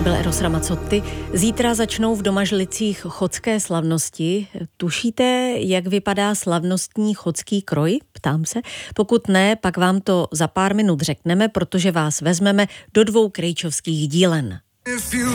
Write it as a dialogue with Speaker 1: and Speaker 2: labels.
Speaker 1: byl Eros Ramazzotti. Zítra začnou v Domažlicích chodské slavnosti. Tušíte, jak vypadá slavnostní chodský kroj? Ptám se. Pokud ne, pak vám to za pár minut řekneme, protože vás vezmeme do 2 krejčovských dílen.